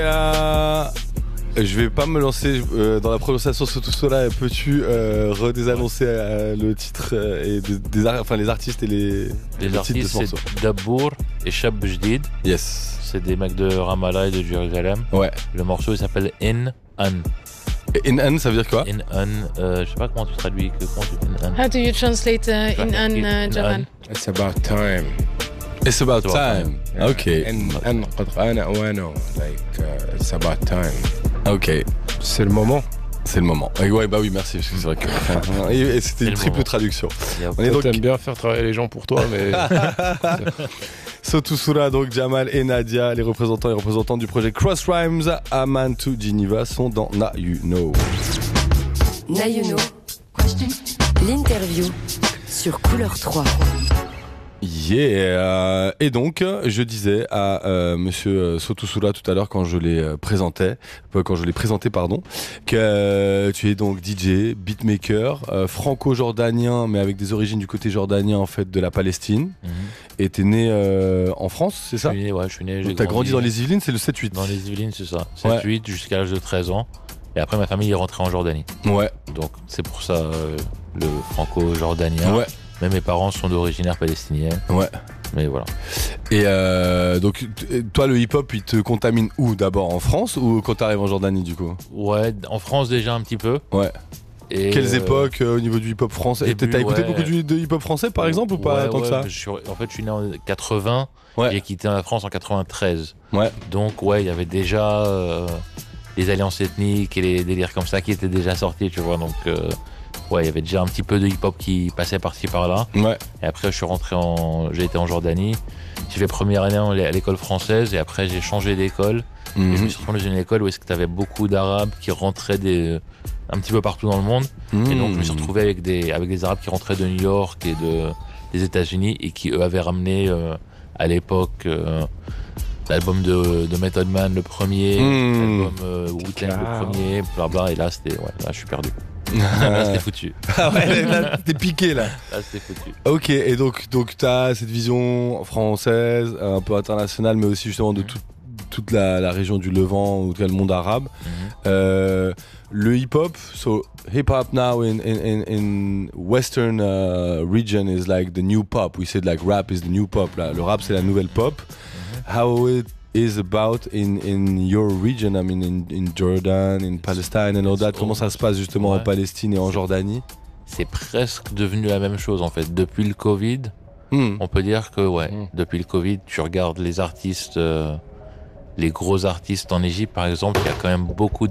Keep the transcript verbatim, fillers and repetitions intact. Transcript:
Euh, je vais pas me lancer euh, dans la prononciation sur tout cela. Peux-tu euh, redésannoncer euh, le titre euh, et des, des ar- enfin les artistes et les, Les le titre de artistes, ce morceau. c'est Dabbour et Chab Jdid. Yes. C'est des mecs de Ramallah et de Jérusalem. Ouais. Le morceau il s'appelle In An. Et in an, ça veut dire quoi? In An, euh, je sais pas comment tu traduis. que- Comment tu dis In An? How do you translate uh, in an, In uh, Jamal? It's about time. It's about It's about time. Yeah. Ok. إن أن قد آن أوانه. Like uh, it's about time. Ok. C'est le moment. C'est le moment. Et ouais, bah oui, merci. Parce que c'est vrai que. et, et c'était une le triple moment. traduction. Il y a- On est Toi, donc. t'aimes bien faire travailler les gens pour toi, mais Sotusura, donc Jamal et Nadia, les représentants et représentantes du projet Cross Rhymes, Aman to Geneva sont dans Now You Know. Now You Know, l'interview sur Couleur trois. Yeah. Et donc, je disais à euh, Monsieur Sotusura tout à l'heure quand je l'ai euh, présenté, euh, quand je l'ai présenté, pardon, que euh, tu es donc D J, beatmaker, euh, franco-jordanien, mais avec des origines du côté jordanien en fait de la Palestine. Mhm. Et t'es né euh, en France, c'est Je ça? suis né, ouais, je suis né. j'ai Donc t'as grandi dans les Yvelines, c'est le sept huit. Dans les Yvelines, c'est ça. Ouais. sept huit jusqu'à l'âge de treize ans. Et après, ma famille est rentrée en Jordanie. Ouais. Donc, c'est pour ça euh, le franco-jordanien. Ouais. Mais mes parents sont d'origine palestinienne. Ouais. Mais voilà. Et euh, donc, t- toi, le hip-hop, il te contamine où? D'abord en France ou quand t'arrives en Jordanie, du coup? Ouais, en France déjà un petit peu. Ouais. Et Quelles euh, époques euh, au niveau du hip-hop français? début, T'as écouté ouais. beaucoup du- de hip-hop français, par exemple, ou pas ouais, tant que ouais, ça? je suis- En fait, je suis né en quatre-vingts. Ouais. J'ai quitté la France en quatre-vingt-treize. Ouais. Donc, ouais, il y avait déjà euh, les alliances ethniques et les délires comme ça qui étaient déjà sortis, tu vois. Donc, euh, ouais, il y avait déjà un petit peu de hip-hop qui passait par-ci par-là. Ouais. Et après, je suis rentré en. J'ai été en Jordanie. J'ai fait première année en- à l'école française et après, j'ai changé d'école. Et je me Mhm. suis retrouvé dans une école où est-ce que tu avais beaucoup d'Arabes qui rentraient des, un petit peu partout dans le monde. Et donc, je me suis retrouvé avec des, avec des Arabes qui rentraient de New York et de, des États-Unis et qui, eux, avaient ramené euh, à l'époque euh, l'album de, de Method Man, le premier, Mmh. l'album euh, Wu-Tang, Ah. le premier, blabla. Et là, c'était, ouais, là, je suis perdu. Là, c'était foutu. Ah ouais, là, t'es piqué, là. Là, c'était foutu. Ok, et donc, donc t'as cette vision française, un peu internationale, mais aussi justement de toute, toute la, la région du Levant, ou en tout cas le monde arabe. Mhm. Euh, le hip-hop, so hip-hop now in, in, in, in Western uh, region is like the new pop. We said like rap is the new pop. Là. Le rap, c'est la nouvelle pop. How it is about in, in your region, I mean in, in Jordan, in Palestine and all that. Comment ça se passe justement en Ouais. Palestine et en Jordanie? C'est presque devenu la même chose, en fait. Depuis le Covid, Hmm. on peut dire que, ouais, Mm. depuis le Covid, tu regardes les artistes, euh, les gros artistes en Égypte, par exemple, il y a quand même beaucoup